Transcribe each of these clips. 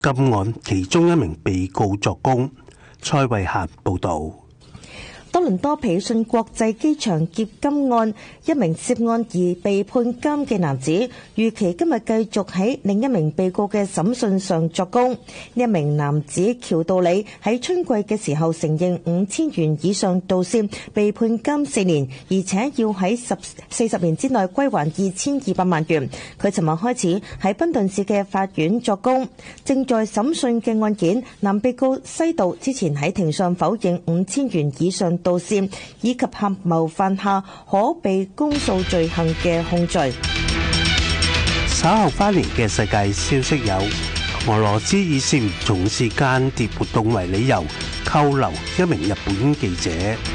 金案其中一名被告作供。蔡慧嫻報導。 多倫多皮遜國際機場劫金案，一名涉案而被判監嘅男子，預期今日繼續喺另一名被告嘅審訊上作供。一名男子喬道理喺春季嘅時候承認5000元以上盜竊，被判監4年，而且要喺40年之內歸還2200萬元。佢尋日開始喺賓頓市嘅法院作供。正在審訊嘅案件，男被告西道之前喺庭上否認5000元以上盜竊以及合謀犯下可被公訴罪行嘅控罪。 稍後翻嚟嘅世界消息有：俄羅斯以涉嫌從事間諜活動為理由扣留一名日本記者。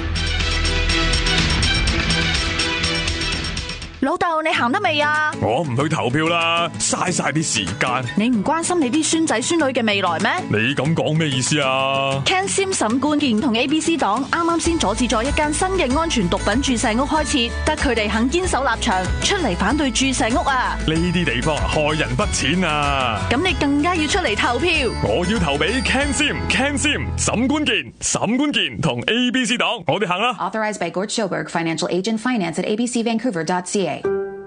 老豆，你行得未啊？ 我唔去投票啦，嘥晒啲時間。 你唔關心你啲孫仔孫女嘅未來咩？ 你咁講咩意思啊？ Ken Sim 沈冠健同 ABC 黨啱啱先阻止咗一間新嘅安全毒品注射屋開設，得佢哋肯堅守立場，出嚟反對注射屋啊！ 呢啲地方害人不淺啊！ 咁你更加要出嚟投票。 我要投俾 Ken Sim 沈冠健同 ABC 黨，我哋行啦。 Authorized by Gord Schoberg, Financial Agent, Finance at abcvancouver.ca。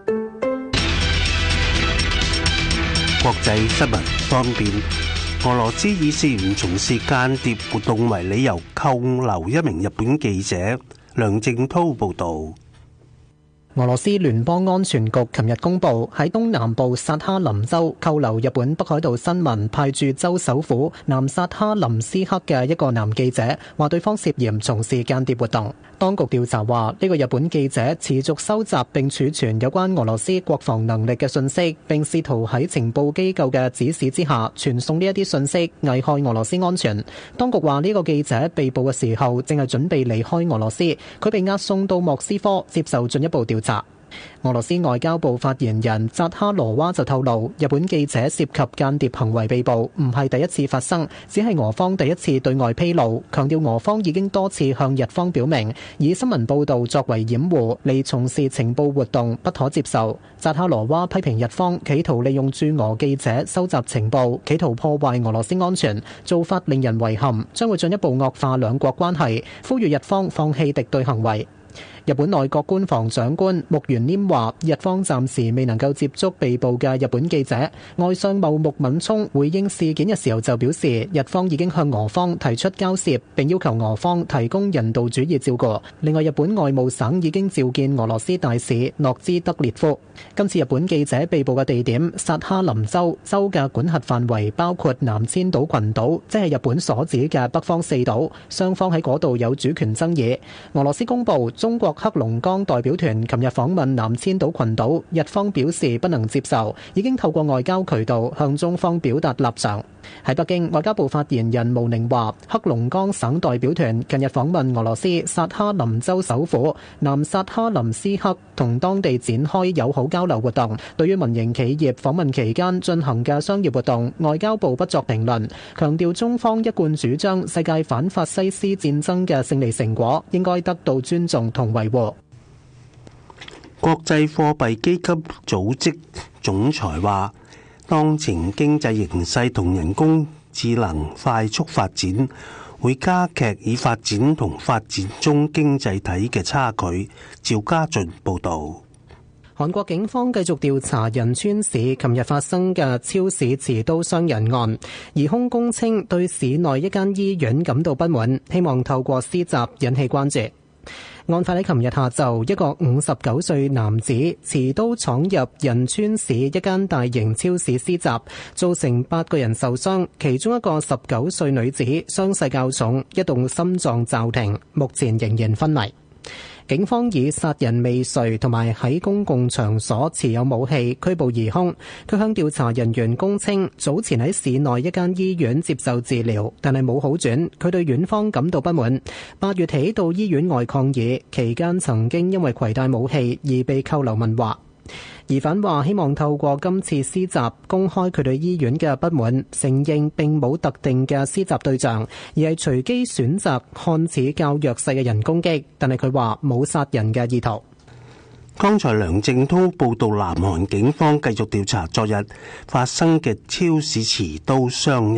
國際新聞方面，俄羅斯以涉嫌從事間諜活動為理由扣留一名日本記者。梁正濤報導。 俄羅斯聯邦安全局琴日公布，喺東南部薩哈林州扣留日本北海道新聞派駐州首府南薩哈林斯克嘅一個男記者，話對方涉嫌從事間諜活動。當局調查話，呢個日本記者持續收集並儲存有關俄羅斯國防能力嘅信息，並試圖喺情報機構嘅指使之下傳送呢一啲信息，危害俄羅斯安全。當局話，呢個記者被捕嘅時候正係準備離開俄羅斯，佢被押送到莫斯科接受進一步調查。俄羅斯外交部發言人扎哈羅娃就透露，日本記者涉及間諜行為被捕，唔係第一次發生，只係俄方第一次對外披露，強調俄方已經多次向日方表明，以新聞報導作為掩護嚟從事情報活動不可接受。扎哈羅娃批評日方企圖利用駐俄記者收集情報，企圖破壞俄羅斯安全，做法令人遺憾，將會進一步惡化兩國關係，呼籲日方放棄敵對行為。日本內閣官房長官木原稔話，日方暫時未能夠接觸被捕嘅日本記者。外相茂木敏充回應事件嘅時候就表示，日方已經向俄方提出交涉，並要求俄方提供人道主義照顧。另外，日本外務省已經召見俄羅斯大使諾茲德列夫。今次日本記者被捕嘅地點薩哈林州嘅管轄範圍包括南千島群島，即係日本所指嘅北方四島，雙方喺嗰度有主權爭議。俄羅斯公布，中國黑龍江代表團琴日訪問南千島群島，日方表示不能接受，已經透過外交渠道向中方表達立場。喺北京，外交部發言人毛寧話，黑龍江省代表團近日訪問俄羅斯薩哈林州首府南薩哈林斯克，同當地展開友好交流活動。對於民營企業訪問期間進行嘅商業活動，外交部不作評論，強調中方一貫主張世界反法西斯戰爭嘅勝利成果應該得到尊重同維護。 國際貨幣基金組織總裁話，當前經濟形勢同人工智能快速發展，會加劇已發展同發展中經濟體嘅差距。趙家俊報導。 韓國警方繼續調查仁川市琴日發生嘅超市持刀傷人案，疑兇供稱對市內一間醫院感到不滿，希望透過施襲引起關注。案發喺琴日下晝，一個59歲男子持刀闖入仁川市一間大型超市施襲，造成8個人受傷，其中一個19歲女子傷勢較重，一度心臟驟停，目前仍然昏迷。警方以殺人未遂同埋喺公共場所持有武器拘捕疑兇。佢向調查人員供稱，早前喺市內一間醫院接受治療，但係冇好轉。佢對院方感到不滿，8月起到醫院外抗議，期間曾經因為攜帶武器而被扣留問話。疑犯話希望透過今次施襲公開佢對醫院嘅不滿，承認並冇特定嘅施襲對象，而係隨機選擇看似較弱勢嘅人攻擊，但係佢話冇殺人嘅意圖。 剛才梁正濤報道，南韓警方繼續調查昨日發生嘅超市持刀傷人